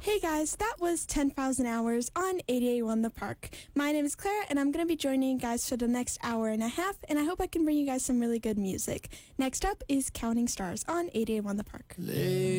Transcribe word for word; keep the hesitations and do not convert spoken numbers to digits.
Hey guys, that was ten thousand Hours on eighty-eight point one The Park. My name is Clara, and I'm going to be joining you guys for the next hour and a half, and I hope I can bring you guys some really good music. Next up is Counting Stars on eighty-eight point one The Park.